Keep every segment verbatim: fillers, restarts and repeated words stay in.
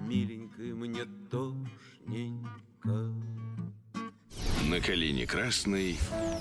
миленькой, мне тошненько. На калине красной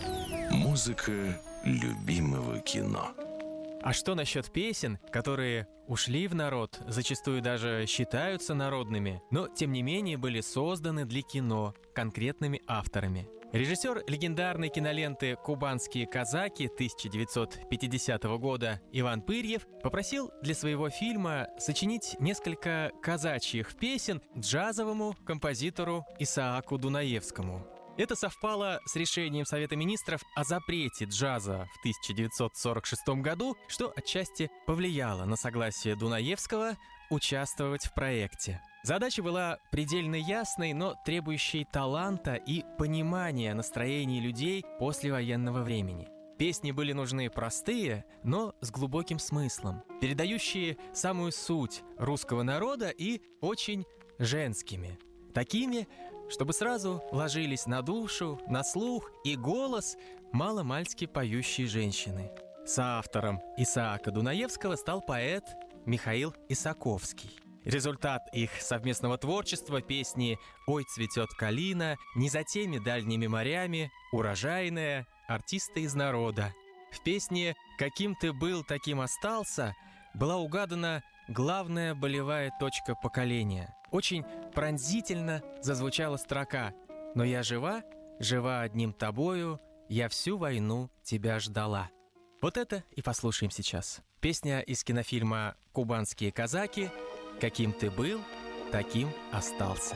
музыка любимого кино. А что насчет песен, которые ушли в народ, зачастую даже считаются народными, но тем не менее были созданы для кино конкретными авторами? Режиссер легендарной киноленты «Кубанские казаки» тысяча девятьсот пятидесятого года Иван Пырьев попросил для своего фильма сочинить несколько казачьих песен джазовому композитору Исааку Дунаевскому. Это совпало с решением Совета министров о запрете джаза в тысяча девятьсот сорок шестом году, что отчасти повлияло на согласие Дунаевского участвовать в проекте. Задача была предельно ясной, но требующей таланта и понимания настроений людей послевоенного времени. Песни были нужны простые, но с глубоким смыслом, передающие самую суть русского народа и очень женскими. Такими, чтобы сразу ложились на душу, на слух и голос маломальски поющей женщины. Соавтором Исаака Дунаевского стал поэт Михаил Исаковский. Результат их совместного творчества — песни «Ой, цветет калина», «Не за теми дальними морями», «Урожайная», «Артисты из народа». В песне «Каким ты был, таким остался» была угадана главная болевая точка поколения. Очень пронзительно зазвучала строка: «Но я жива, жива одним тобою, я всю войну тебя ждала». Вот это и послушаем сейчас. Песня из кинофильма «Кубанские казаки». «Каким ты был, таким остался».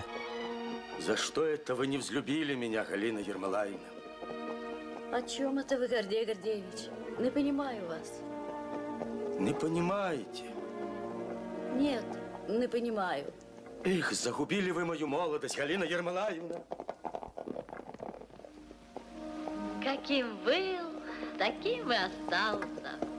За что это вы не взлюбили меня, Галина Ермолаевна? О чем это вы, Гордей Гордеевич? Не понимаю вас. Не понимаете? Нет, не понимаю. Эх, загубили вы мою молодость, Галина Ермолаевна. Каким был, таким и остался.